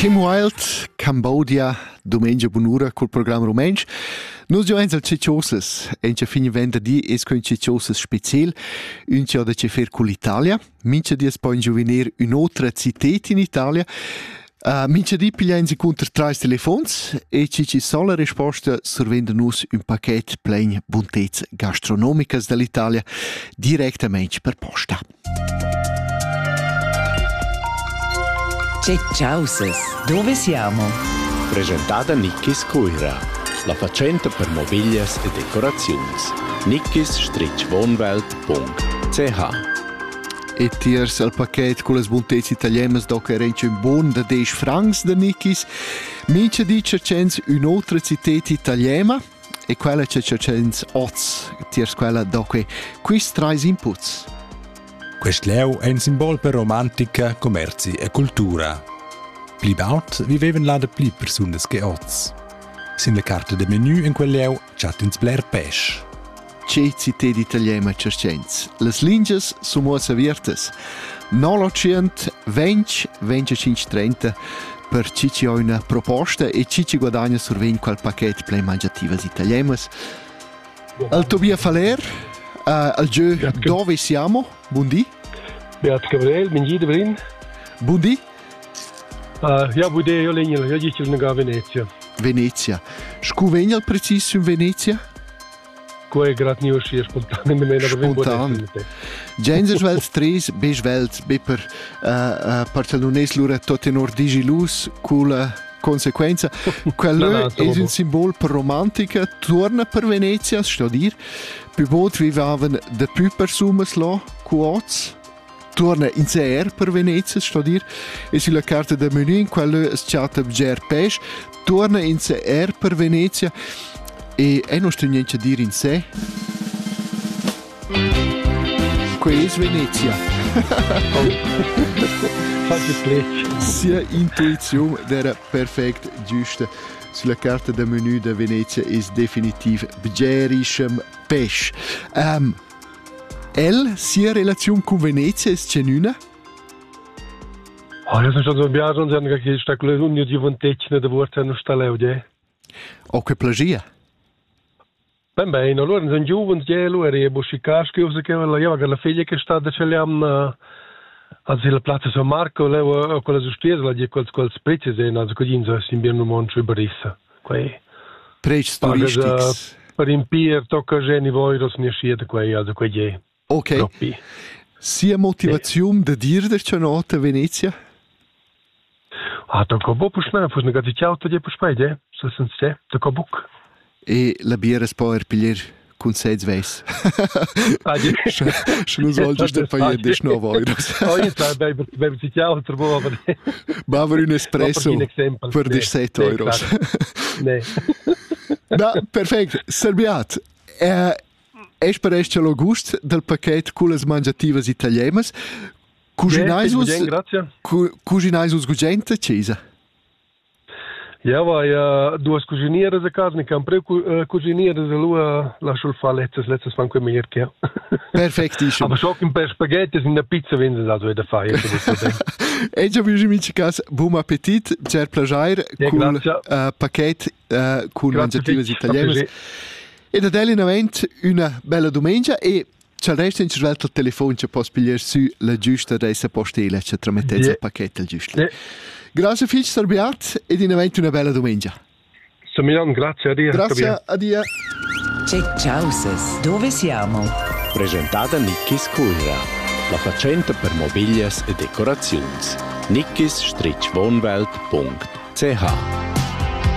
Kim Wilde, Cambodia, domenica bunura col programma romensch. Nus gioens al Cicciosas, ence fine venerdì es con Cicciosas special, un c'è da cefer con l'Italia. Mince dies poi ingiuvenir un'altra citet in Italia. Mince di pigliain si contra trais telefons e ci sola risposta survenda nus un paquet plein buntezze gastronomicas dall'Italia direttamente per posta. Cicciosas, dove siamo? Presentata Nickis Coira, la facenta per mobilias e decorazioni. nickis-wohnwelt.ch. E tiers al paquet con le buntezze italiane doc rence un bon da 10 francs da Nickis. Mince di cercens un'altra citet italiana e quella cercens oz, tiers quella doc quis trais inputs. Quest leu è un simbolo per romantica, commerci e cultura. Pli baut vivevan là da pli personas che oz. Sin la carta de menù in quel leu chattens bler pesch. C'è citet italiana cercens. Les linges sono mosse virtes. 920 2530 per cici ho una proposta e cici guadagna surven quel paquet plein mangiativas italianas. Al Tobia Faler, al giù dove siamo? Buondì. Beat Gabriel, Mingi de Brin. Buondì. Ja, buondì, io legno, io dico a Venezia. Venezia. Scuvegna al preciso in Venezia? Quei grat new schier spontan in mena spontan. Genzer Welt 3, Beige Welt, Beper Barcelones lura tot in ordigi luz cula consequenza. Quello è un simbolo per romantica, torna per Venezia, sto a dir. Più bot vivaven de più persumes là, cuoz. Torna in CR per Venezia, sto a dir. E sulla carta del menù in quello è chatta bger pesch, torna in CR per Venezia. E non sto niente a dire in sé. Qui è Venezia. Sia intuizione era perfect giusta. Sulla carta del menù da Venezia è definitiv bgerischem pesch. Sia relazione con Venezia è genuina? Ja sam što zabjažan za nekak je šta kole unio divantečne da vorte no šta leude. O che plagia? Ben bene, allora sono giovani, allora è buscicaschi, io che la figlia che sta da celiam alla piazza San Marco, lei con la giustizia, la di quel sprezzi, also così si inviano monte berissa. Quei prezzi turistici. Per impir tocca geni voi ros ne schiede quei, also quei. Ok. Troppi. Sia motivazione da dire da c'è nota Venezia? Tocca bo pushna, fus negati ciao to je pushpaide, so sense, tocca book. E la birra poi piglier con 6 ves. Se non svolgi sta paia di 9 euros. Bevi si chiama trovo aber. Baver un espresso per 17 euros. No, perfetto. Serbiat. Es per esce l'August del paquet con le mangiativas italianas. Cucinais us gugenta cesa. Ja, vai due cuciniere a casa, ne can cuciniere a lui lascio fare letztes fan quei mehr che. Perfettissimo. Aber so per spaghetti in der pizza wenn das da fai. E già vi amici cas buon appetit, cer plaisir col paquet con mangiativas italianas. E da delle novent una bella domenica e c'è il resto in cervello il telefono ci può spiegare su la giusta adressa postale ci tramite il pacchetto il giusto. Grazie Filch Sarbiat e di novent una bella domenica. Samian, grazie a Dio. Grazie a Dio. Cicciosas, dove siamo? Presentata Nickis Coira, la facenta per mobilias e decorazioni. nickis-wohnwelt.ch